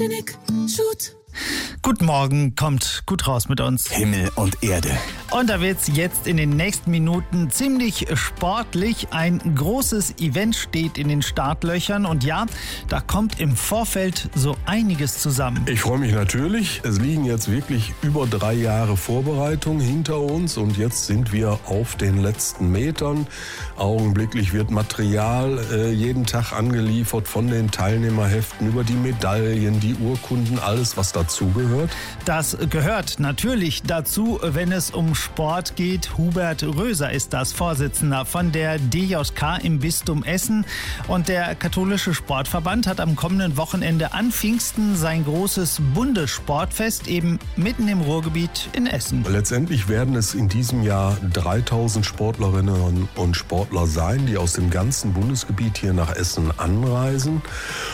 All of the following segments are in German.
Guten Morgen, kommt gut raus mit uns. Himmel und Erde. Und da wird's jetzt in den nächsten Minuten ziemlich sportlich. Ein großes Event steht in den Startlöchern und ja, da kommt im Vorfeld so einiges zusammen. Ich freue mich natürlich. Es liegen jetzt wirklich über 3 Jahre Vorbereitung hinter uns und jetzt sind wir auf den letzten Metern. Augenblicklich wird Material jeden Tag angeliefert, von den Teilnehmerheften über die Medaillen, die Urkunden, alles was dazugehört. Das gehört natürlich dazu, wenn es um Sport geht. Hubert Röser ist das, Vorsitzender von der DJK im Bistum Essen. Und der Katholische Sportverband hat am kommenden Wochenende an Pfingsten sein großes Bundessportfest eben mitten im Ruhrgebiet in Essen. Letztendlich werden es in diesem Jahr 3000 Sportlerinnen und Sportler sein, die aus dem ganzen Bundesgebiet hier nach Essen anreisen.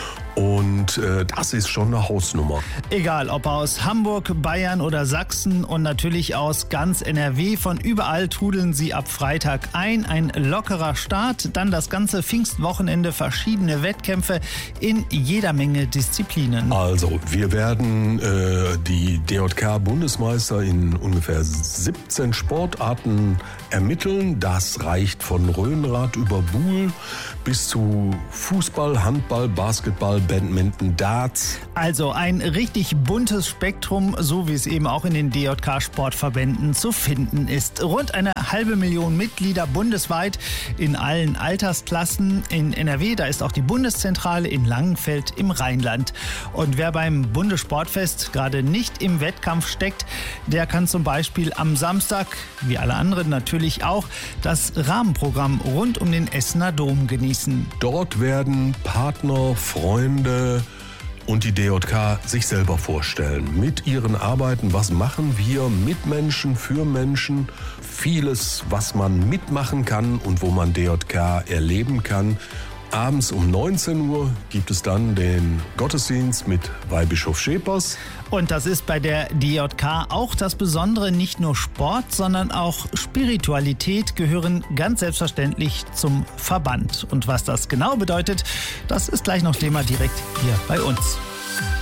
Und das ist schon eine Hausnummer. Egal, ob aus Hamburg, Bayern oder Sachsen und natürlich aus ganz NRW, von überall trudeln sie ab Freitag ein. Ein lockerer Start, dann das ganze Pfingstwochenende, verschiedene Wettkämpfe in jeder Menge Disziplinen. Also, wir werden die DJK-Bundesmeister in ungefähr 17 Sportarten ermitteln. Das reicht von Rhönrad über Buhl bis zu Fußball, Handball, Basketball, Badminton, Darts. Also ein richtig buntes Spektrum, so wie es eben auch in den DJK-Sportverbänden zu finden ist. Rund 500.000 Mitglieder bundesweit in allen Altersklassen. In NRW, da ist auch die Bundeszentrale in Langenfeld im Rheinland. Und wer beim Bundessportfest gerade nicht im Wettkampf steckt, der kann zum Beispiel am Samstag, wie alle anderen natürlich auch, das Rahmenprogramm rund um den Essener Dom genießen. Dort werden Partner, Freunde und die DJK sich selber vorstellen. Mit ihren Arbeiten, was machen wir mit Menschen, für Menschen. Vieles, was man mitmachen kann und wo man DJK erleben kann. Abends um 19 Uhr gibt es dann den Gottesdienst mit Weihbischof Schepers. Und das ist bei der DJK auch das Besondere. Nicht nur Sport, sondern auch Spiritualität gehören ganz selbstverständlich zum Verband. Und was das genau bedeutet, das ist gleich noch Thema direkt hier bei uns.